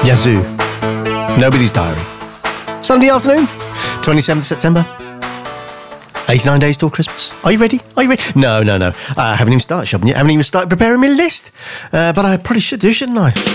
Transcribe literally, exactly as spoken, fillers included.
Yazoo. Nobody's Diary. Sunday afternoon, twenty-seventh of September. eighty-nine days till Christmas. Are you ready? Are you ready? No, no, no. I haven't even started shopping yet. I haven't even started preparing my list. Uh, but I probably should do, shouldn't I?